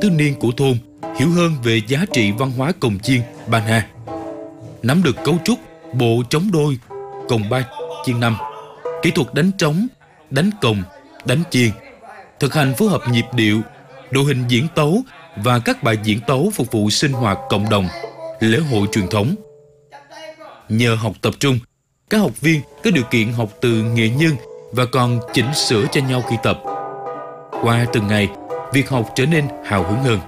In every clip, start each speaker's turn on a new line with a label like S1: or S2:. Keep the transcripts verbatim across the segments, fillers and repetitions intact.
S1: thiếu niên của thôn hiểu hơn về giá trị văn hóa cồng chiêng Ba Na, nắm được cấu trúc bộ trống đôi cồng ba chiêng năm, kỹ thuật đánh trống, đánh cồng, đánh chiêng, thực hành phối hợp nhịp điệu, đội hình diễn tấu và các bài diễn tấu phục vụ sinh hoạt cộng đồng, lễ hội truyền thống. Nhờ học tập trung, các học viên có điều kiện học từ nghệ nhân và còn chỉnh sửa cho nhau khi tập. Qua từng ngày, việc học trở nên hào hứng hơn.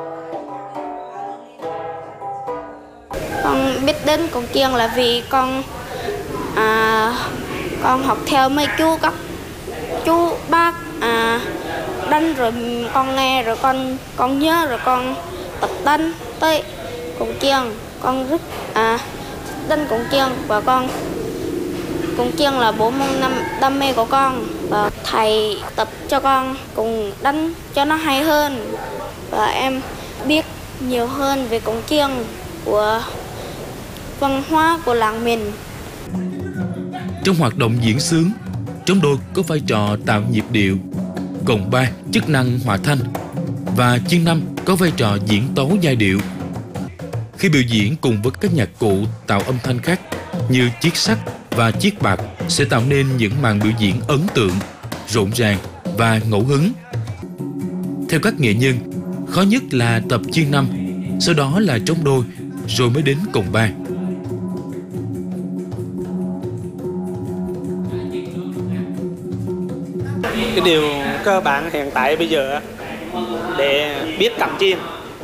S2: Con biết đến cồng chiêng là vì con à, con học theo mấy chú các chú bác à, đánh rồi con nghe rồi con con nhớ rồi con tập đánh tới cồng chiêng. Con rất à, thích đánh cồng chiêng và con cồng chiêng là bộ môn đam, đam mê của con, và thầy tập cho con cùng đánh cho nó hay hơn và em biết nhiều hơn về cồng chiêng của văn hóa của làng mình.
S1: Trong hoạt động diễn xướng, trống đôi có vai trò tạo nhịp điệu, cồng ba chức năng hòa thanh và chiêng năm có vai trò diễn tấu giai điệu. Khi biểu diễn cùng với các nhạc cụ tạo âm thanh khác như chiết sắt và chiết bạc sẽ tạo nên những màn biểu diễn ấn tượng, rộn ràng và ngẫu hứng. Theo các nghệ nhân, khó nhất là tập chiêng năm, sau đó là trống đôi, rồi mới đến cồng ba.
S3: Cái điều cơ bản hiện tại bây giờ để biết cầm chiêng,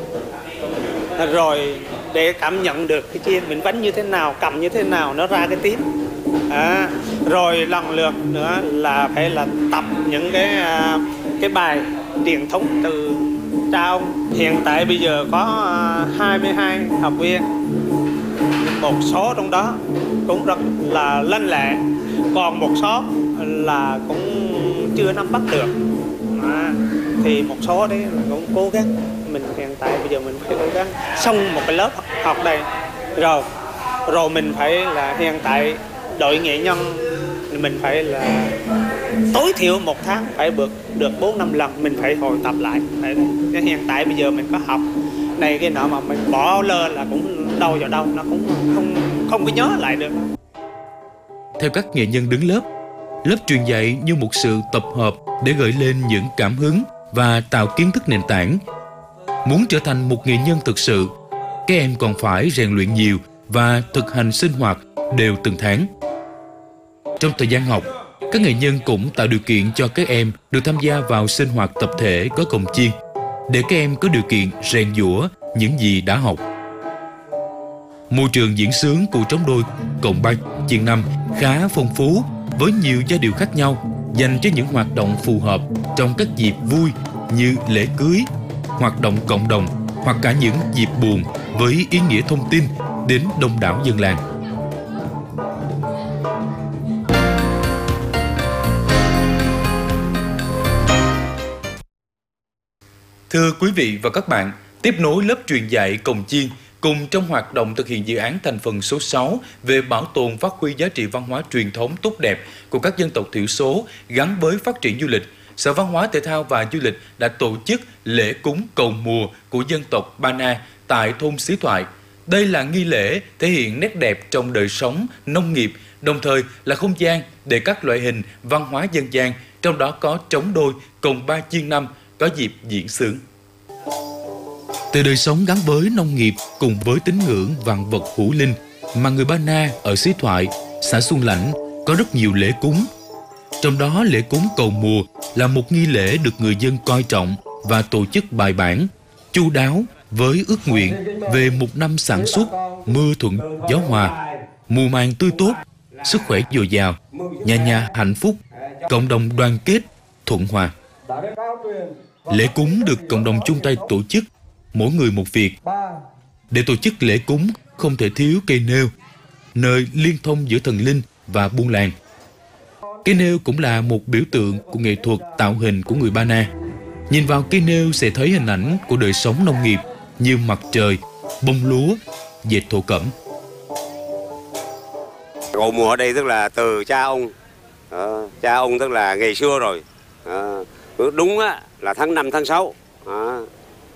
S3: rồi để cảm nhận được cái chiêng mình đánh như thế nào, cầm như thế nào nó ra cái tiếng. À, rồi lần lượt nữa là phải là tập những cái cái bài truyền thống từ cha ông. Hiện tại bây giờ có hai mươi hai học viên, một số trong đó cũng rất là lanh lẹ, còn một số là cũng chưa nắm bắt được. À, thì một số đấy là cũng cố gắng. Mình hiện tại bây giờ mình phải cố gắng xong một cái lớp học đây rồi rồi mình phải là hiện tại đội nghệ nhân mình phải là tối thiểu một tháng phải được được bốn năm lần mình phải hồi tập lại. Phải, hiện tại bây giờ mình có học này cái nọ mà mình bỏ lơ là cũng đâu vào đâu, nó cũng không không có nhớ lại được.
S1: Theo các nghệ nhân đứng lớp, lớp truyền dạy như một sự tập hợp để gợi lên những cảm hứng và tạo kiến thức nền tảng. Muốn trở thành một nghệ nhân thực sự, các em còn phải rèn luyện nhiều và thực hành sinh hoạt đều từng tháng. Trong thời gian học, các nghệ nhân cũng tạo điều kiện cho các em được tham gia vào sinh hoạt tập thể có cồng chiêng, để các em có điều kiện rèn giũa những gì đã học. Môi trường diễn xướng của trống đôi cồng ba chiêng năm khá phong phú với nhiều giai điệu khác nhau, dành cho những hoạt động phù hợp trong các dịp vui như lễ cưới, hoạt động cộng đồng hoặc cả những dịp buồn với ý nghĩa thông tin đến đông đảo dân làng. Thưa quý vị và các bạn, tiếp nối lớp truyền dạy cồng chiêng cùng trong hoạt động thực hiện dự án thành phần số sáu về bảo tồn phát huy giá trị văn hóa truyền thống tốt đẹp của các dân tộc thiểu số gắn với phát triển du lịch, Sở Văn hóa Thể thao và Du lịch đã tổ chức lễ cúng cầu mùa của dân tộc Ba Na tại thôn Xí Thoại. Đây là nghi lễ thể hiện nét đẹp trong đời sống, nông nghiệp, đồng thời là không gian để các loại hình văn hóa dân gian, trong đó có trống đôi, cồng ba chiêng năm, có dịp diễn xướng. Từ đời sống gắn với nông nghiệp cùng với tín ngưỡng vạn vật hữu linh mà người Ba Na ở Xí Thoại, xã Xuân Lãnh có rất nhiều lễ cúng. Trong đó lễ cúng cầu mùa là một nghi lễ được người dân coi trọng và tổ chức bài bản, chu đáo với ước nguyện về một năm sản xuất, mưa thuận gió hòa, mùa màng tươi tốt, sức khỏe dồi dào, nhà nhà hạnh phúc, cộng đồng đoàn kết, thuận hòa. Lễ cúng được cộng đồng chung tay tổ chức, mỗi người một việc. Để tổ chức lễ cúng không thể thiếu cây nêu, nơi liên thông giữa thần linh và buôn làng. Cây nêu cũng là một biểu tượng của nghệ thuật tạo hình của người Ba Na. Nhìn vào cây nêu sẽ thấy hình ảnh của đời sống nông nghiệp như mặt trời, bông lúa, dệt thổ cẩm.
S4: Cầu mùa ở đây tức là từ cha ông, à, cha ông tức là ngày xưa rồi. À, đúng á, là tháng năm tháng sáu. À,